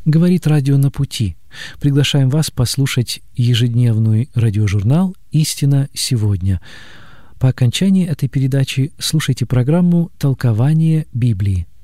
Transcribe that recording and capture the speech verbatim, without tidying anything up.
Говорит радио «На пути». Приглашаем вас послушать ежедневный радиожурнал «Истина сегодня». По окончании этой передачи слушайте программу «Толкование Библии».